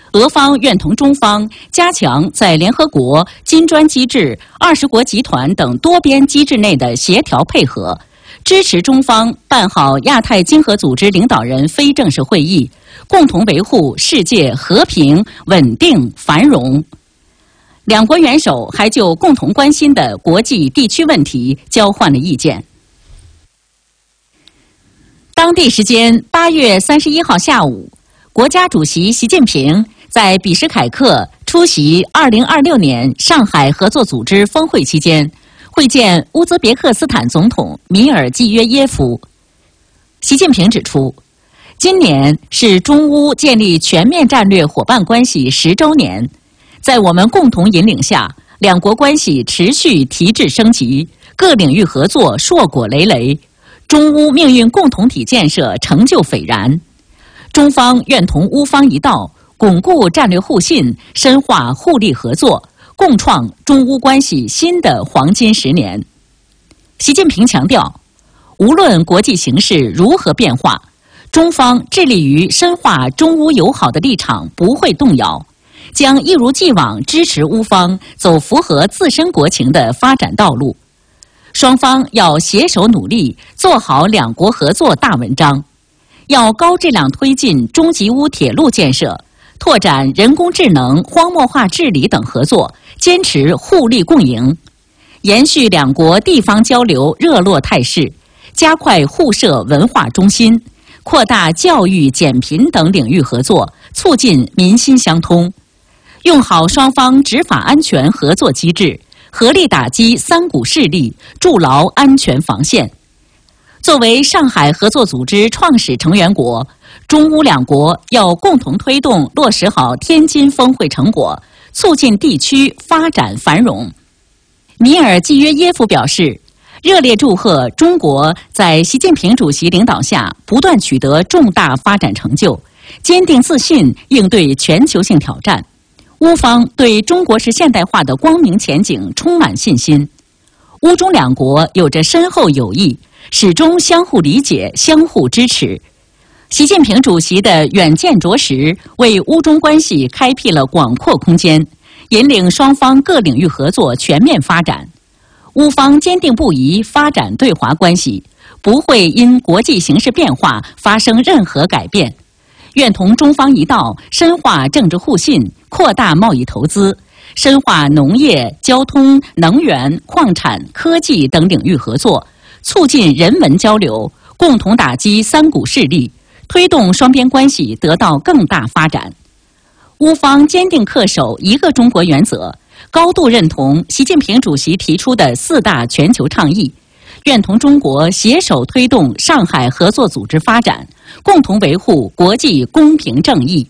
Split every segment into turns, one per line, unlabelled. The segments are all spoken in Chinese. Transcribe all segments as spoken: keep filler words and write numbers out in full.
俄方愿同中方加强在联合国、金砖机制、二十国集团等多边机制内的协调配合，支持中方办好亚太经合组织领导人非正式会议，共同维护世界和平、稳定、繁荣。两国元首还就共同关心的国际地区问题交换了意见。当地时间八月三十一号下午，国家主席习近平在比什凯克出席二零二六年上海合作组织峰会期间，会见乌兹别克斯坦总统米尔季约耶夫。习近平指出，今年是中乌建立全面战略伙伴关系十周年，在我们共同引领下，两国关系持续提质升级，各领域合作硕果累累，中乌命运共同体建设成就斐然。中方愿同乌方一道，巩固战略互信，深化互利合作，共创中乌关系新的黄金十年。习近平强调，无论国际形势如何变化，中方致力于深化中乌友好的立场不会动摇，将一如既往支持乌方走符合自身国情的发展道路。双方要携手努力，做好两国合作大文章。要高质量推进中吉乌铁路建设，拓展人工智能、荒漠化治理等合作，坚持互利共赢，延续两国地方交流热络态势，加快互设文化中心，扩大教育、减贫等领域合作，促进民心相通，用好双方执法安全合作机制，合力打击三股势力，筑牢安全防线。作为上海合作组织创始成员国，中乌两国要共同推动落实好天津峰会成果，促进地区发展繁荣。米尔季约耶夫表示，热烈祝贺中国在习近平主席领导下不断取得重大发展成就，坚定自信应对全球性挑战。乌方对中国式现代化的光明前景充满信心。乌中两国有着深厚友谊，始终相互理解、相互支持。习近平主席的远见卓识，为乌中关系开辟了广阔空间，引领双方各领域合作全面发展。乌方坚定不移发展对华关系，不会因国际形势变化发生任何改变，愿同中方一道深化政治互信，扩大贸易投资，深化农业、交通、能源、矿产、科技等领域合作，促进人文交流，共同打击三股势力，推动双边关系得到更大发展。乌方坚定恪守一个中国原则，高度认同习近平主席提出的四大全球倡议，愿同中国携手推动上海合作组织发展，共同维护国际公平正义。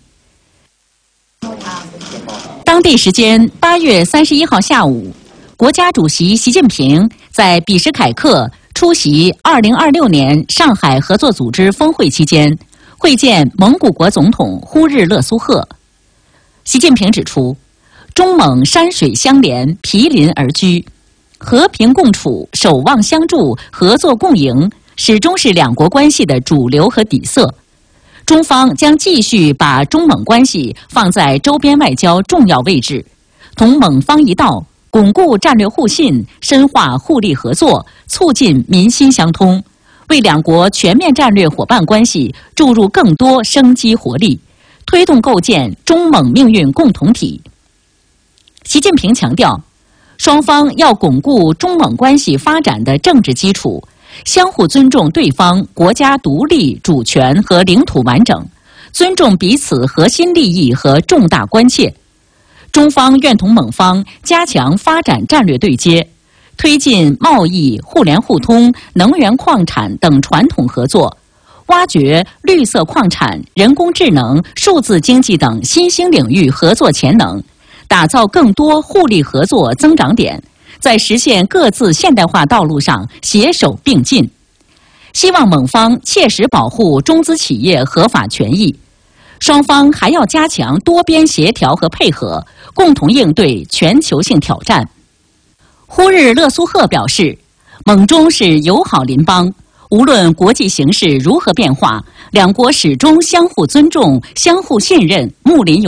当地时间八月三十一号下午，国家主席习近平在比什凯克出席二零二六年上海合作组织峰会期间，会见蒙古国总统呼日勒苏赫。习近平指出，中蒙山水相连，毗邻而居，和平共处、守望相助、合作共赢，始终是两国关系的主流和底色。中方将继续把中蒙关系放在周边外交重要位置，同蒙方一道巩固战略互信，深化互利合作，促进民心相通，为两国全面战略伙伴关系注入更多生机活力，推动构建中蒙命运共同体。习近平强调，双方要巩固中蒙关系发展的政治基础，相互尊重对方国家独立、主权和领土完整，尊重彼此核心利益和重大关切。中方愿同蒙方加强发展战略对接，推进贸易、互联互通、能源矿产等传统合作，挖掘绿色矿产、人工智能、数字经济等新兴领域合作潜能，打造更多互利合作增长点，在实现各自现代化道路上携手并进。希望蒙方切实保护中资企业合法权益。双方还要加强多边协调和配合，共同应对全球性挑战。呼日勒苏赫表示，蒙中是友好邻邦，无论国际形势如何变化，两国始终相互尊重、相互信任，睦邻有